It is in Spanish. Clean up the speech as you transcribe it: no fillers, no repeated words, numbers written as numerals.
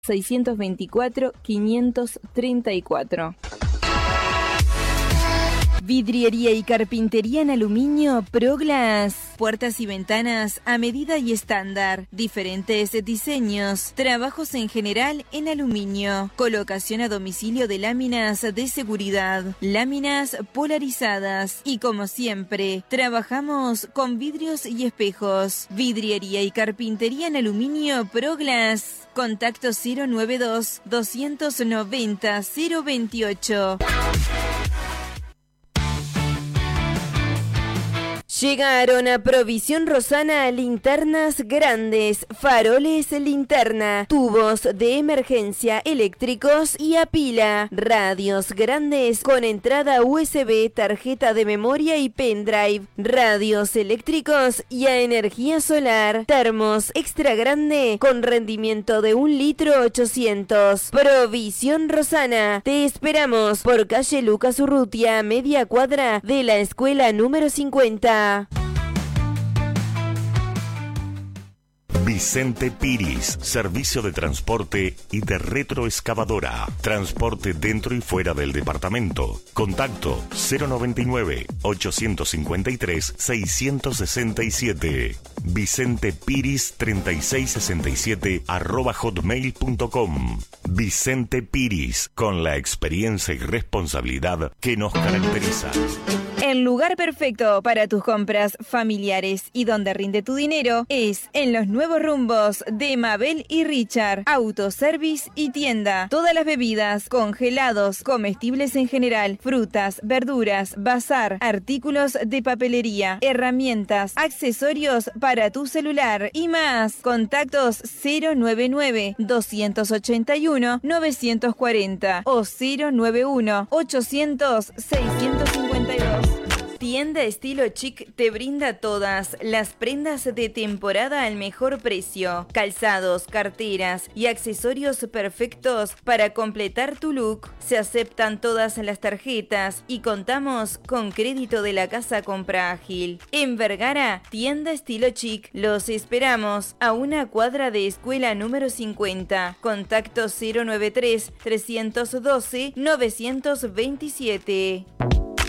624-534. Vidriería y carpintería en aluminio Proglass. Puertas y ventanas a medida y estándar. Diferentes diseños. Trabajos en general en aluminio. Colocación a domicilio de láminas de seguridad. Láminas polarizadas. Y como siempre, trabajamos con vidrios y espejos. Vidriería y carpintería en aluminio Proglass. Contacto 092-290-028. Llegaron a Provisión Rosana linternas grandes, faroles linterna, tubos de emergencia eléctricos y a pila, radios grandes con entrada USB, tarjeta de memoria y pendrive, radios eléctricos y a energía solar, termos extra grande con rendimiento de 1 litro 800. Provisión Rosana, te esperamos por calle Lucas Urrutia, media cuadra de la escuela número 50. Vicente Piris, servicio de transporte y de retroexcavadora. Transporte dentro y fuera del departamento. Contacto 099-853-667. Vicente Piris 3667 @hotmail.com. Vicente Piris, con la experiencia y responsabilidad que nos caracteriza. El lugar perfecto para tus compras familiares y donde rinde tu dinero es en los nuevos rumbos de Mabel y Richard. Autoservice y tienda. Todas las bebidas, congelados, comestibles en general, frutas, verduras, bazar, artículos de papelería, herramientas, accesorios para tu celular y más. Contactos 091-281-940 o 091-800-652. Tienda Estilo Chic te brinda todas las prendas de temporada al mejor precio. Calzados, carteras y accesorios perfectos para completar tu look. Se aceptan todas las tarjetas y contamos con crédito de la Casa Compra Ágil. En Vergara, Tienda Estilo Chic. Los esperamos a una cuadra de escuela número 50. Contacto 093-312-927.